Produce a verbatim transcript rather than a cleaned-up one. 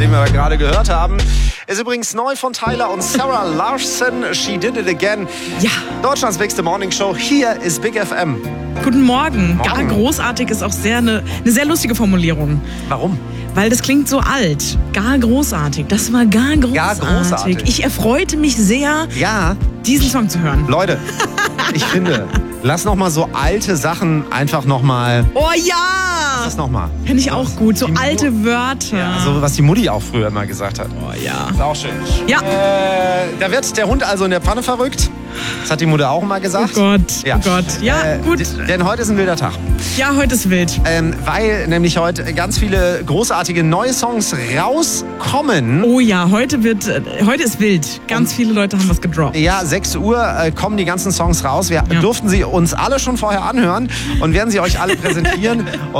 den wir da gerade gehört haben, ist übrigens neu von Tyler und Sarah Larson. She Did It Again. Ja. Deutschlands beste Morningshow. Hier ist Big F M. Guten Morgen. Morgen. Gar großartig ist auch sehr eine, eine sehr lustige Formulierung. Warum? Weil das klingt so alt. Gar großartig. Das war gar großartig. Gar großartig. Ich erfreute mich sehr, Ja, diesen Song zu hören. Leute, ich finde, lass noch mal so alte Sachen einfach noch mal. Oh ja! Das noch mal. Finde ich auch gut. So alte Wörter. Ja, so was die Mutti auch früher immer gesagt hat. Oh ja. Ist auch schön. Ja. Äh, da wird der Hund also in der Pfanne verrückt. Das hat die Mutter auch immer gesagt. Oh Gott. Ja. Oh Gott. Ja, Äh, gut. d- Denn heute ist ein wilder Tag. Ja, heute ist wild. Ähm, weil nämlich heute ganz viele großartige neue Songs rauskommen. Oh ja, heute wird, äh, heute ist wild. Ganz viele Leute haben was gedroppt. Ja, sechs Uhr äh, kommen die ganzen Songs raus. Wir Ja. durften sie uns alle schon vorher anhören und werden sie euch alle präsentieren.